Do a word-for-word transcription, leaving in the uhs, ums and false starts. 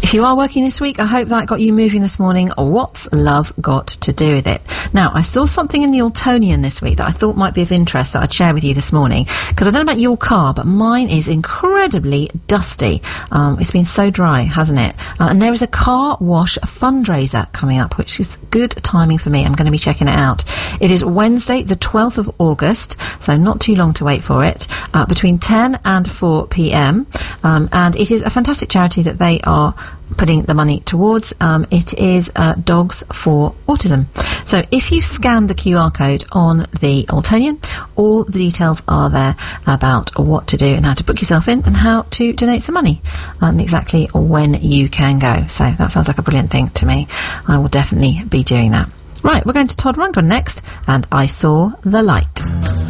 If you are working this week, I hope that got you moving this morning. What's love got to do with it? Now, I saw something in the Altonian this week that I thought might be of interest that I'd share with you this morning, because I don't know about your car, but mine is incredibly dusty. Um, it's been so dry, hasn't it? Uh, and there is a car wash fundraiser coming up, which is good timing for me. I'm going to be checking it out. It is Wednesday, the twelfth of August, so not too long to wait for it, uh, between ten and four p.m. Um, and it is a fantastic charity that they are putting the money towards. Um, it is uh, Dogs for Autism. So if you scan the Q R code on the Altonian, all the details are there about what to do and how to book yourself in and how to donate some money and exactly when you can go. So that sounds like a brilliant thing to me. I will definitely be doing that. Right, we're going to Todd Rundgren next, and I Saw the Light.